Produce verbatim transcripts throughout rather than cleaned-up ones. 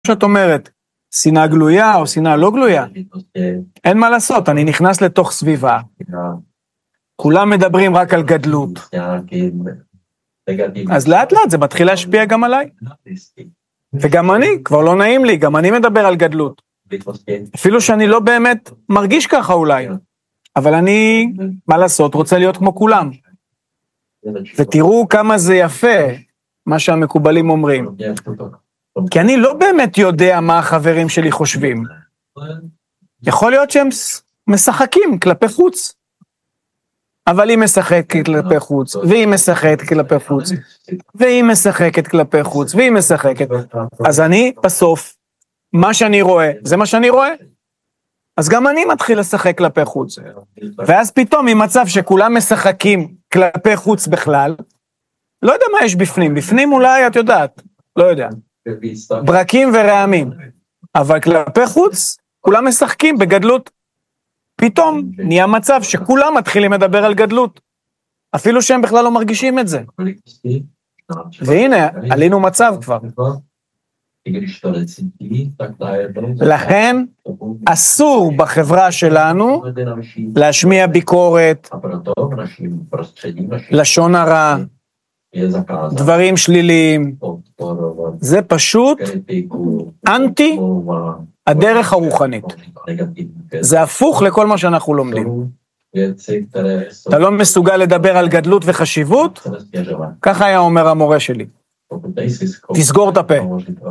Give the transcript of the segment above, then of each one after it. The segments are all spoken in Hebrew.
שאת אומרת, שנאה גלויה או שנאה לא גלויה, אין מה לעשות, אני נכנס לתוך סביבה, כולם מדברים רק על גדלות, אז לאט לאט זה מתחיל להשפיע גם עליי, וגם אני, כבר לא נעים לי, גם אני מדבר על גדלות, אפילו שאני לא באמת מרגיש ככה אולי, אבל אני, מה לעשות, רוצה להיות כמו כולם, ותראו כמה זה יפה, מה שהמקובלים אומרים, כי אני לא באמת יודע מה החברים שלי חושבים. יכול להיות שהם משחקים כלפי חוץ. אבל היא משחקת כלפי חוץ, והיא משחקת כלפי חוץ, והיא משחקת כלפי חוץ, והיא משחקת. אז אני, בסוף, מה שאני רואה, זה מה שאני רואה. אז גם אני מתחיל לשחק כלפי חוץ. ואז פתאום, ממצב שכולם משחקים כלפי חוץ בכלל, לא יודע מה יש בפנים. בפנים אולי, את יודעת, לא יודע. ברקים ורעמים, אבל כלפי חוץ, כולם משחקים בגדלות. פתאום נהיה מצב שכולם מתחילים לדבר על גדלות, אפילו שהם בכלל לא מרגישים את זה. והנה, עלינו מצב כבר. לכן, אסור בחברה שלנו להשמיע ביקורת, לשון הרע, דברים שליליים. זה פשוט אנטי הדרך הרוחנית. זה הפוך לכל מה שאנחנו לומדים. אתה לא מסוגל לדבר על גדלות וחשיבות? ככה היה אומר המורה שלי. תסגור את הפה.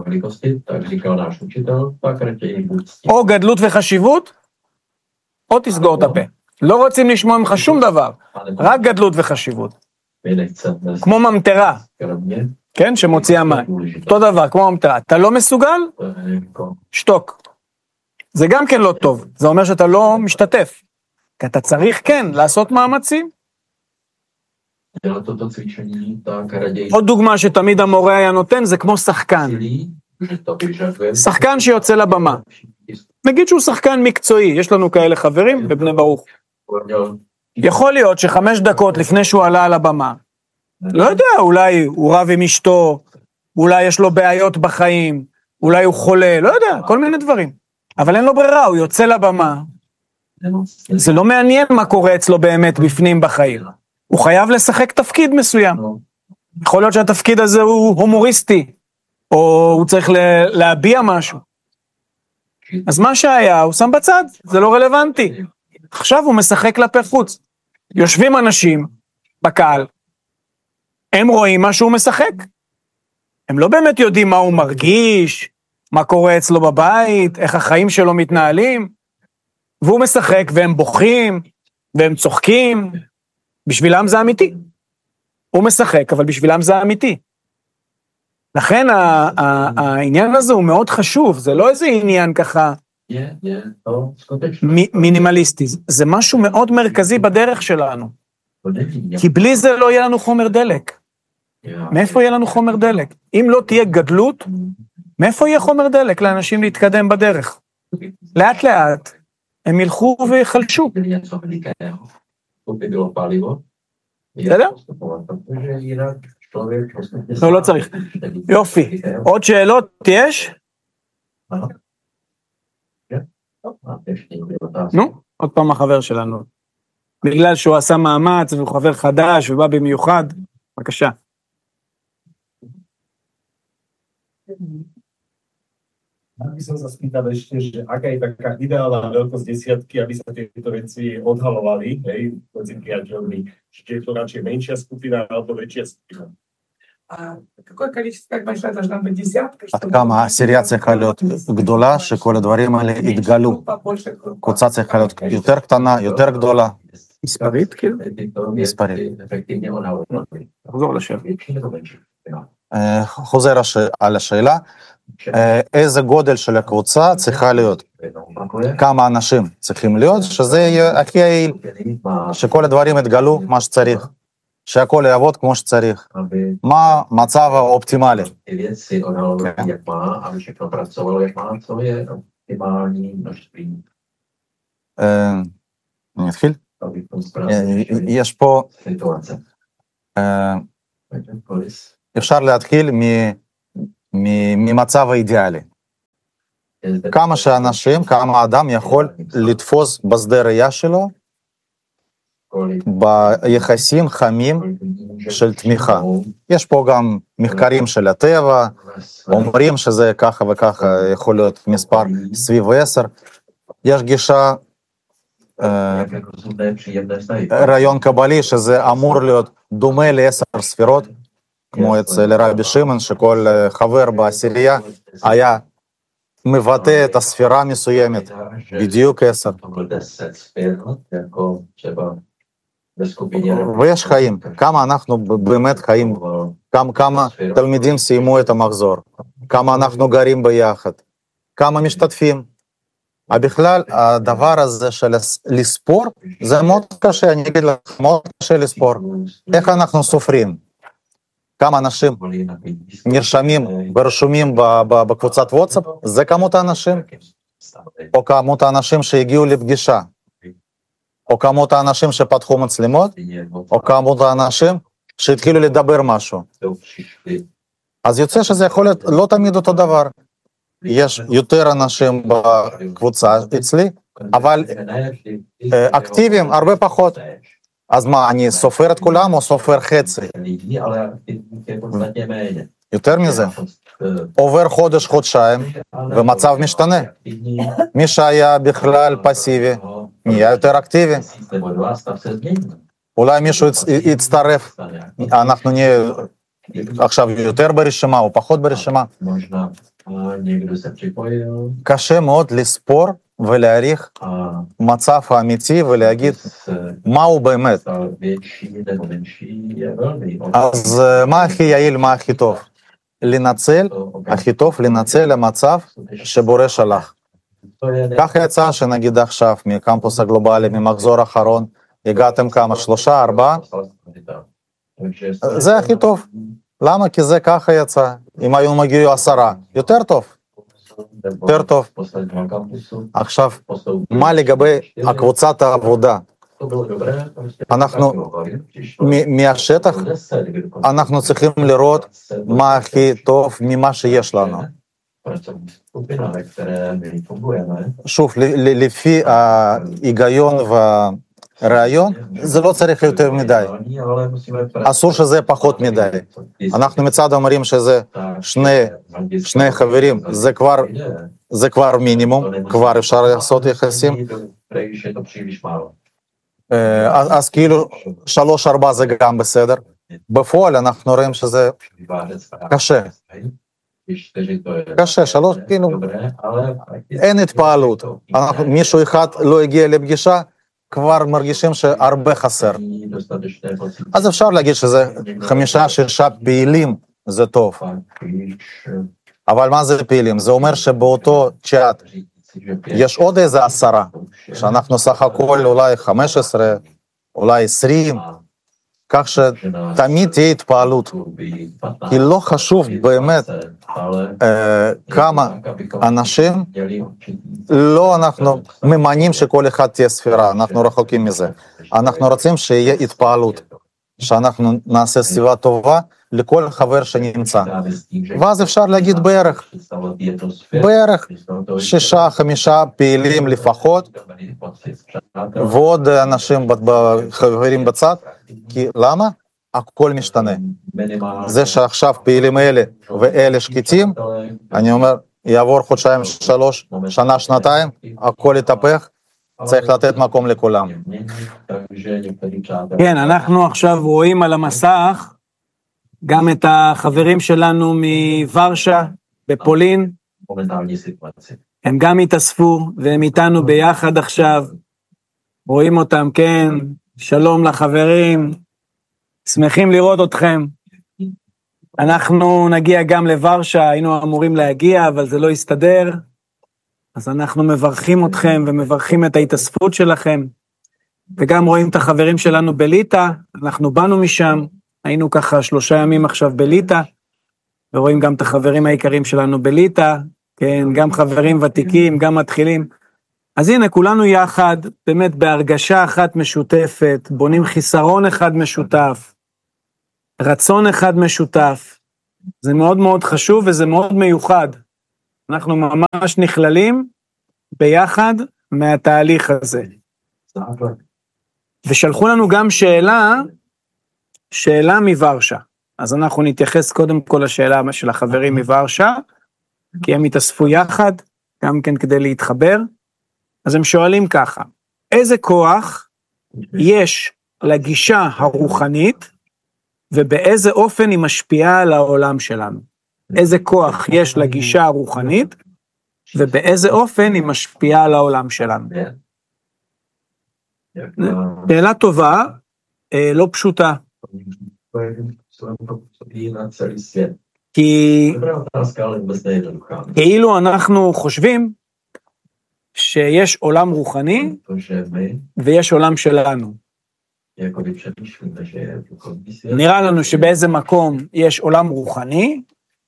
או גדלות וחשיבות, או תסגור את הפה. לא רוצים לשמוע ממך שום דבר, רק גדלות וחשיבות. כמו ממטרה, כן, שמוציאה מים. אותו דבר, כמו ממטרה. אתה לא מסוגל? שתוק. זה גם כן לא טוב. זה אומר שאתה לא משתתף. כי אתה צריך, כן, לעשות מאמצים. עוד דוגמה שתמיד המורה היה נותן, זה כמו שחקן. שחקן שיוצא לבמה. נגיד שהוא שחקן מקצועי, יש לנו כאלה חברים בבני ברוך. יכול להיות שחמש דקות לפני שהוא עלה על הבמה, לא יודע, אולי הוא רב עם אשתו, אולי יש לו בעיות בחיים, אולי הוא חולה, לא יודע, כל מיני דברים. אבל אין לו ברירה, הוא יוצא לבמה. זה לא מעניין מה קורה אצלו באמת בפנים בחיים. הוא חייב לשחק תפקיד מסוים. יכול להיות שהתפקיד הזה הוא הומוריסטי, או הוא צריך להביע משהו. אז מה שהיה, הוא שם בצד, זה לא רלוונטי. עכשיו הוא משחק כלפי חוץ. יושבים אנשים בקהל, הם רואים מה שהוא משחק. הם לא באמת יודעים מה הוא מרגיש, מה קורה אצלו בבית, איך החיים שלו מתנהלים, והוא משחק והם בוכים, והם צוחקים, בשבילם זה אמיתי. הוא משחק, אבל בשבילם זה אמיתי. לכן העניין הזה הוא מאוד חשוב, זה לא איזה עניין ככה, מינימליסטי, זה משהו מאוד מרכזי בדרך שלנו, כי בלי זה לא יהיה לנו חומר דלק. מאיפה יהיה לנו חומר דלק? אם לא תהיה גדלות, מאיפה יהיה חומר דלק לאנשים להתקדם בדרך? לאט לאט הם ילכו ויחלשו. בסדר? לא, לא צריך. יופי. עוד שאלות יש? נו, עוד פעם החבר שלנו. בגלל שהוא עשה מאמץ והוא חבר חדש ובא במיוחד. בבקשה. By som sa spýtal ešte, že aká je taká ideálna veľkosť desiatky, aby sa tieto veci odhalovali, hej, medzi priateľmi. Čiže je to radšej menšia skupina alebo väčšia skupina. А какое количество, как большая должна быть десятка? עד כמה העשירייה צריכה להיות גדולה, שכל הדברים האלה יתגלו. קבוצה צריכה להיות יותר קטנה, יותר גדולה. מספרית, כאילו? מספרית. תחזור לשאלה. חוזר על השאלה, איזה גודל של הקבוצה צריכה להיות? כמה אנשים צריכים להיות? שזה יהיה הכי יעיל, שכל הדברים יתגלו מה שצריך. שהכל יעבוד כמו שצריך. מה המצב האופטימלי? אני אתחיל? יש פה, אפשר להתחיל ממצב האידיאלי. כמה שאנשים, כמה אדם יכול לתפוס בשדה ראייה שלו ביחסים חמים של תמיכה. יש פה גם מחקרים של הטבע, אומרים שזה ככה וככה יכול להיות מספר סביב עשר. יש גישה, אה, רעיון קבלי שזה אמור להיות דומה לעשר ספירות, כמו אצל רבי שמעון, שכל חבר בעשירייה היה מבטא את הספירה מסוימת, בדיוק עשר. ויש חיים, כמה אנחנו באמת חיים, כמה, כמה תלמידים סיימו את המחזור, כמה אנחנו גרים ביחד, כמה משתתפים. בכלל, הדבר הזה של לספור, זה מאוד קשה, אני אגיד לך, מאוד קשה לספור. איך אנחנו סופרים? כמה אנשים נרשמים ורשומים בקבוצת וואטסאפ, זה כמות האנשים, או כמות האנשים שהגיעו לפגישה, או כמות האנשים שפתחו מצלמות, או כמות האנשים שהתחילו לדבר משהו. אז יוצא שזה יכול להיות לא תמיד אותו דבר. יש יותר אנשים בקבוצה אצלי, אבל אקטיביים הרבה פחות. אז מה, אני סופר את כולם או סופר חצי? יותר מזה, עובר חודש, חודשיים, ומצב משתנה. מי שהיה בכלל פסיבי, נהיה יותר אקטיבי. אולי מישהו יצטרף, אנחנו נהיה עכשיו יותר ברשימה או פחות ברשימה. קשה מאוד לספור ולהעריך מצב האמיתי ולהגיד מהו באמת. אז מה הכי יעיל, מה הכי טוב? לנצל, הכי טוב לנצל המצב שבורא שלח. ככה יצא שנגיד עכשיו מקמפוס הגלובלי, ממחזור האחרון, הגעתם כמה, שלושה, ארבעה? זה הכי טוב. למה? כי זה ככה יצא. אם היו מגיעו עשרה, יותר טוב. יותר טוב. עכשיו, מה לגבי הקבוצת העבודה? אנחנו, מהשטח, אנחנו צריכים לראות מה הכי טוב ממה שיש לנו. שוב, לפי ההיגיון והרעיון, זה לא צריך יותר מדי. אסור שזה פחות מדי. אנחנו מצד אומרים שזה שני, שני חברים, זה כבר, זה כבר מינימום, כבר אפשר לעשות יחסים. אז, אז כאילו שלוש ארבע זה גם בסדר. בפועל אנחנו רואים שזה קשה. קשה, שלוש, כאילו, אין התפעלות. אנחנו, מישהו אחד לא הגיע לפגישה, כבר מרגישים שהרבה חסר. אז אפשר להגיד שזה חמישה, שישה פעילים, זה טוב. אבל מה זה פעילים? זה אומר שבאותו צ'אט יש עוד איזה עשרה, שאנחנו סך הכל אולי חמש עשרה, אולי עשרים, כך שתמיד תהיה התפעלות. כי לא חשוב באמת אה, כמה אנשים, לא אנחנו ממנים שכל אחד תהיה ספירה, אנחנו רחוקים מזה. אנחנו רוצים שיהיה התפעלות, שאנחנו נעשה סביבה טובה לכל חבר שנמצא. ואז אפשר להגיד בערך, בערך שישה, חמישה פעילים לפחות, ועוד אנשים חברים בצד, כי למה? הכל משתנה. זה שעכשיו פעילים אלה ואלה שקטים, אני אומר, יעבור חודשיים, שלוש, שנה, שנתיים, הכל יתהפך, צריך לתת מקום לכולם. כן, אנחנו עכשיו רואים על המסך גם את החברים שלנו מוורשה, בפולין. הם גם התאספו, והם איתנו ביחד עכשיו. רואים אותם, כן, שלום לחברים, שמחים לראות אתכם. אנחנו נגיע גם לוורשה, היינו אמורים להגיע, אבל זה לא יסתדר. אז אנחנו מברכים אתכם ומברכים את ההתאספות שלכם. וגם רואים את החברים שלנו בליטא, אנחנו באנו משם, היינו ככה שלושה ימים עכשיו בליטא, ורואים גם את החברים העיקריים שלנו בליטא, כן, גם חברים ותיקים, גם מתחילים. אז הנה, כולנו יחד, באמת בהרגשה אחת משותפת, בונים חיסרון אחד משותף, רצון אחד משותף. זה מאוד מאוד חשוב וזה מאוד מיוחד. אנחנו ממש נכללים ביחד מהתהליך הזה. ושלחו לנו גם שאלה, שאלה מוורשה. אז אנחנו נתייחס קודם כל לשאלה של החברים מוורשה, כי הם התאספו יחד, גם כן כדי להתחבר. אז הם שואלים ככה, איזה כוח יש לגישה הרוחנית, ובאיזה אופן היא משפיעה על העולם שלנו? איזה כוח יש לגישה הרוחנית, ובאיזה אופן היא משפיעה על העולם שלנו? שאלה טובה, לא פשוטה. כי כאילו אנחנו חושבים שיש עולם רוחני ויש עולם שלנו. נראה לנו שבאיזה מקום יש עולם רוחני,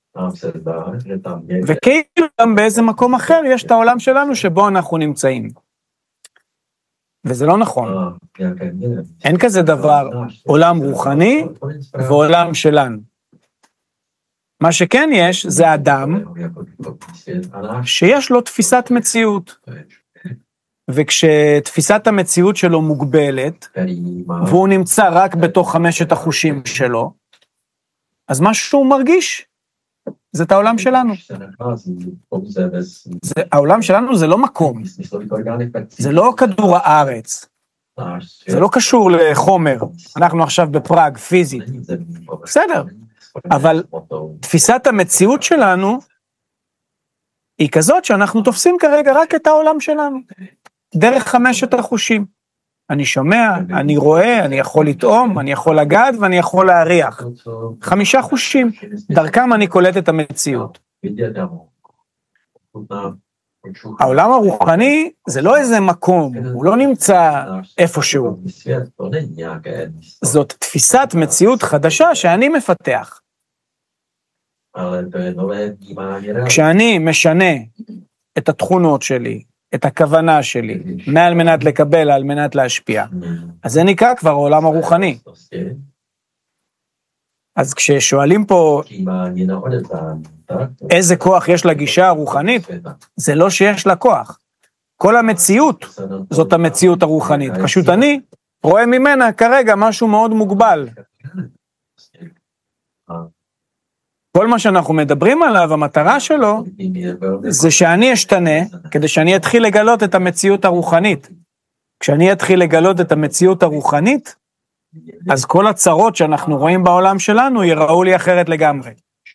וכאילו גם באיזה מקום אחר יש את העולם שלנו שבו אנחנו נמצאים. וזה לא נכון. אין כזה דבר עולם רוחני ועולם שלנו. מה שכן יש זה אדם שיש לו תפיסת מציאות. וכשתפיסת המציאות שלו מוגבלת, והוא נמצא רק בתוך חמשת החושים שלו, אז מה שהוא מרגיש, זה את העולם שלנו. זה, העולם שלנו זה לא מקום, זה לא כדור הארץ, זה לא קשור לחומר, אנחנו עכשיו בפראג, פיזית, בסדר, אבל תפיסת המציאות שלנו, היא כזאת שאנחנו תופסים כרגע רק את העולם שלנו, דרך חמשת החושים. אני שומע, אני רואה, אני יכול לטעום, אני יכול לגעת ואני יכול להריח. חמישה חושים, דרכם אני קולט את המציאות. העולם הרוחני זה לא איזה מקום, הוא לא נמצא איפשהו. זאת תפיסת מציאות חדשה שאני מפתח. כשאני משנה את התכונות שלי, את הכוונה שלי, מה על מנת לקבל, על מנת להשפיע, אז זה נקרא כבר העולם הרוחני. אז כששואלים פה איזה כוח יש לגישה הרוחנית, זה לא שיש לה כוח. כל המציאות זאת המציאות הרוחנית. פשוט אני רואה ממנה כרגע משהו מאוד מוגבל. כל מה שאנחנו מדברים עליו, המטרה שלו, זה שאני אשתנה, כדי שאני אתחיל לגלות את המציאות הרוחנית. כשאני אתחיל לגלות את המציאות הרוחנית, אז כל הצרות שאנחנו רואים בעולם שלנו, יראו לי אחרת לגמרי.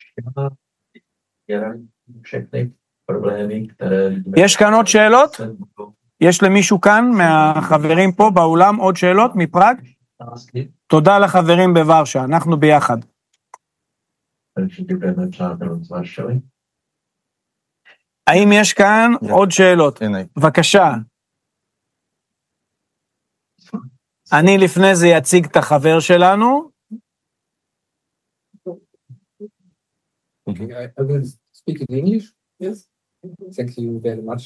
יש כאן עוד שאלות? יש למישהו כאן, מהחברים פה באולם, עוד שאלות מפראג? תודה לחברים בוורשה, אנחנו ביחד. האם יש כאן עוד שאלות? בבקשה. אני לפני זה יציג את החבר שלנו. I will speak in English. Yes. Thank you very much.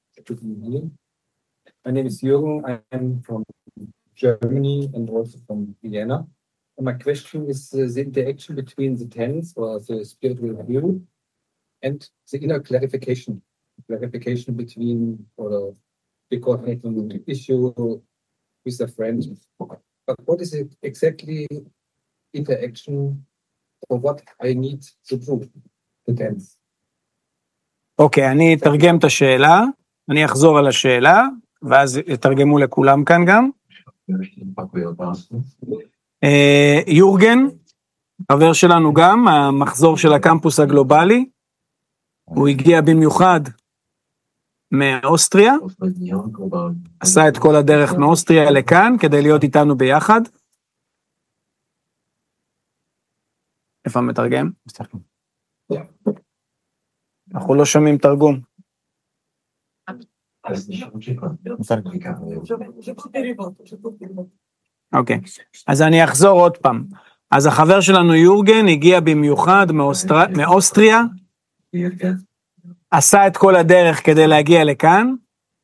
My name is Jürgen. I'm from Germany and also from Vienna. And my question is uh, the interaction between the tense or the spiritual view and the inner clarification, clarification between or the coordinating issue with a friend. But what is it exactly interaction or what I need to prove the tense? אוקיי, okay, אני אתרגם את השאלה, אני אחזור על השאלה, ואז יתרגמו לכולם כאן גם. יורגן, חבר שלנו גם, המחזור של הקמפוס הגלובלי, הוא הגיע במיוחד מאוסטריה, עשה את כל הדרך מאוסטריה לכאן, כדי להיות איתנו ביחד. איפה המתרגם? אנחנו לא שומעים תרגום. אוקיי, אז אני אחזור עוד פעם. אז החבר שלנו יורגן הגיע במיוחד מאוסטריה, עשה את כל הדרך כדי להגיע לכאן,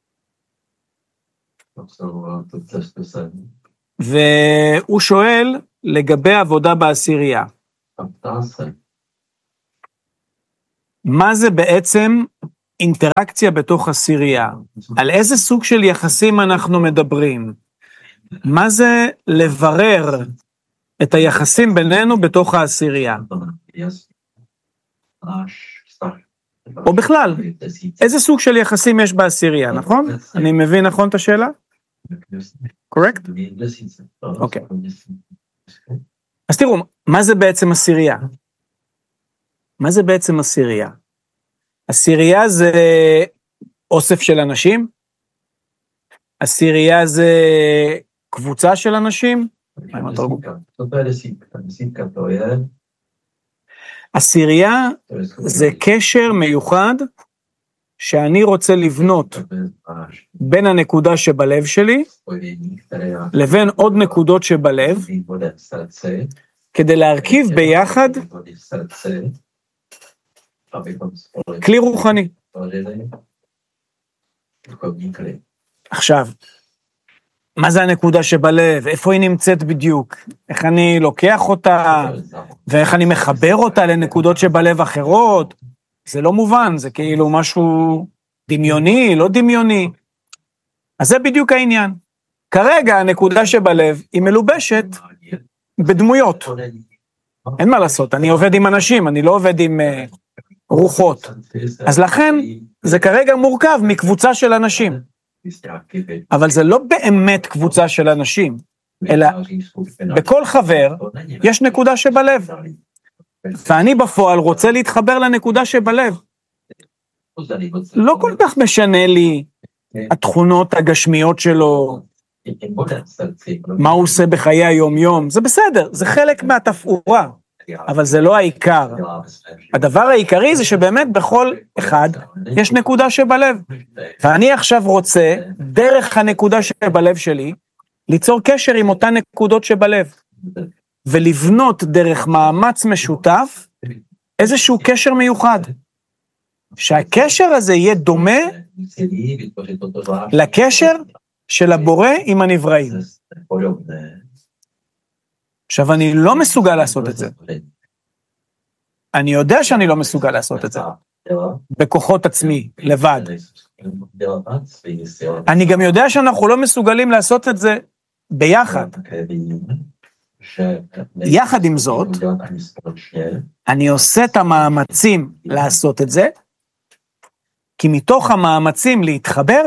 והוא שואל לגבי עבודה בעשירייה. מה זה בעצם אינטראקציה בתוך עשירייה? על איזה סוג של יחסים אנחנו מדברים? מה זה לברר את היחסים בינינו בתוך העשירייה? או בכלל, איזה סוג של יחסים יש בעשירייה, נכון? אני מבין נכון את השאלה? קורקט? אוקיי. אז תראו, מה זה בעצם עשירייה? מה זה בעצם עשירייה? עשירייה זה אוסף של אנשים? עשירייה זה קבוצה של אנשים? עשירייה זה קשר מיוחד שאני רוצה לבנות בין הנקודה שבלב שלי לבין עוד נקודות שבלב, כדי להרכיב ביחד כלי רוחני. עכשיו, מה זה הנקודה שבלב? איפה היא נמצאת בדיוק? איך אני לוקח אותה? ואיך אני מחבר אותה לנקודות שבלב אחרות? זה לא מובן, זה כאילו משהו דמיוני, לא דמיוני. אז זה בדיוק העניין. כרגע הנקודה שבלב היא מלובשת בדמויות. אין מה לעשות, אני עובד עם אנשים, אני לא עובד עם uh, רוחות. אז לכן זה כרגע מורכב מקבוצה של אנשים. אבל זה לא באמת קבוצה של אנשים, אלא בכל חבר יש נקודה שבלב. ואני בפועל רוצה להתחבר לנקודה שבלב. לא כל כך משנה לי התכונות הגשמיות שלו, מה הוא עושה בחיי היום-יום, זה בסדר, זה חלק מהתפאורה, אבל זה לא העיקר. הדבר העיקרי זה שבאמת בכל אחד יש נקודה שבלב, ואני עכשיו רוצה, דרך הנקודה שבלב שלי, ליצור קשר עם אותן נקודות שבלב, ולבנות דרך מאמץ משותף, איזשהו קשר מיוחד, שהקשר הזה יהיה דומה לקשר של הבורא עם הנבראים. עכשיו, אני לא מסוגל לעשות את זה. אני יודע שאני לא מסוגל לעשות את זה. בכוחות עצמי, לבד. אני גם יודע שאנחנו לא מסוגלים לעשות את זה ביחד. יחד עם זאת, אני עושה את המאמצים לעשות את זה, כי מתוך המאמצים להתחבר,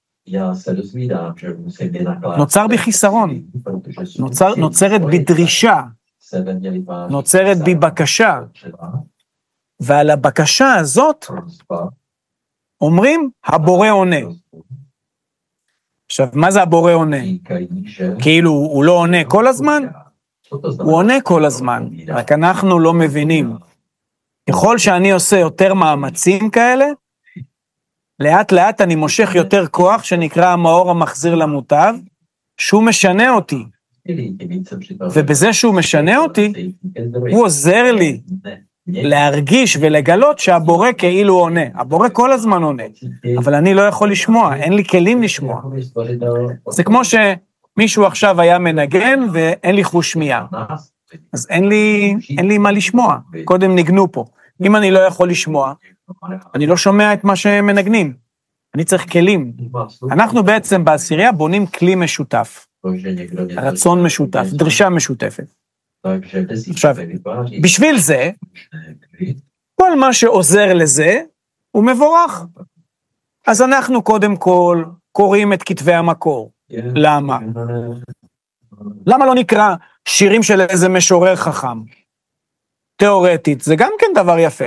נוצר בי חיסרון, נוצר, נוצרת בי דרישה, נוצרת בי בקשה, ועל הבקשה הזאת אומרים, הבורא עונה. עכשיו, מה זה הבורא עונה? כאילו, הוא לא עונה כל הזמן? הוא עונה כל הזמן, רק אנחנו לא מבינים. ככל שאני עושה יותר מאמצים כאלה, לאט לאט אני מושך יותר כוח, שנקרא המאור המחזיר למוטב, שהוא משנה אותי. ובזה שהוא משנה אותי, הוא עוזר לי להרגיש ולגלות שהבורא כאילו עונה. הבורא כל הזמן עונה, אבל אני לא יכול לשמוע, אין לי כלים לשמוע. זה כמו שמישהו עכשיו היה מנגן ואין לי חוש שמיעה. אז אין לי, אין לי מה לשמוע. קודם נגנו פה. אם אני לא יכול לשמוע, אני לא שומע את מה שמנגנים. אני צריך כלים. אנחנו בעצם בעשירייה בונים כלי משותף. רצון משותף, דרישה משותפת. עכשיו, בשביל זה, כל מה שעוזר לזה, הוא מבורך. אז אנחנו קודם כל קוראים את כתבי המקור. למה? למה לא נקרא שירים של איזה משורר חכם? תיאורטית, זה גם כן דבר יפה.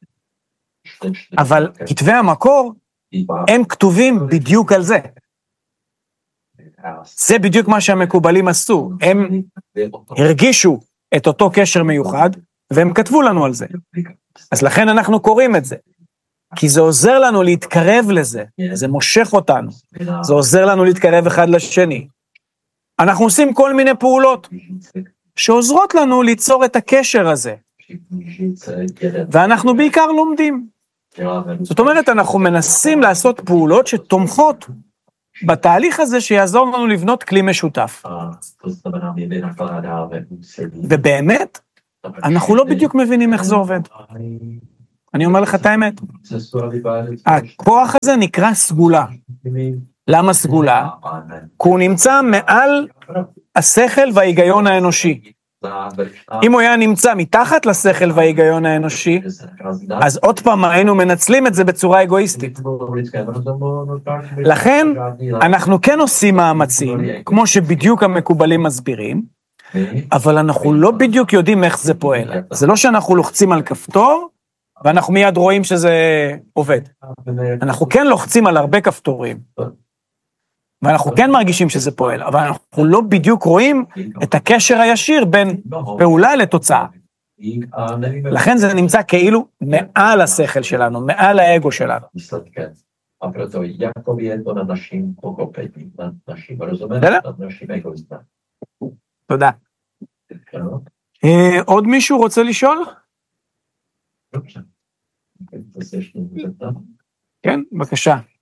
אבל כתבי המקור, הם כתובים בדיוק על זה. זה בדיוק מה שהמקובלים עשו. הם הרגישו את אותו קשר מיוחד, והם כתבו לנו על זה. אז לכן אנחנו קוראים את זה. כי זה עוזר לנו להתקרב לזה. זה מושך אותנו. זה עוזר לנו להתקרב אחד לשני. אנחנו עושים כל מיני פעולות, שעוזרות לנו ליצור את הקשר הזה. ואנחנו בעיקר לומדים. זאת אומרת, אנחנו מנסים לעשות פעולות שתומכות בתהליך הזה שיעזור לנו לבנות כלי משותף. ובאמת, אנחנו לא בדיוק מבינים איך זה עובד. אני אומר לך את האמת. הכוח הזה נקרא סגולה. למה סגולה? כי הוא נמצא מעל השכל וההיגיון האנושי. אם הוא היה נמצא מתחת לשכל וההיגיון האנושי, אז עוד פעם היינו מנצלים את זה בצורה אגואיסטית. לכן אנחנו כן עושים מאמצים, כמו שבדיוק המקובלים מסבירים, אבל אנחנו לא בדיוק יודעים איך זה פועל. זה לא שאנחנו לוחצים על כפתור, ואנחנו מיד רואים שזה עובד. אנחנו כן לוחצים על הרבה כפתורים, ואנחנו כן מרגישים שזה פועל, אבל אנחנו לא בדיוק רואים את הקשר הישיר בין פעולה לתוצאה. לכן זה נמצא כאילו מעל השכל שלנו, מעל האגו שלנו. A proto Jakov je to nad naším pochopením, nad naším rozuměním, nad naším egoismem. תודה. עוד מישהו רוצה לשאול? Dobře. To se ještě můžete. כן, בבקשה.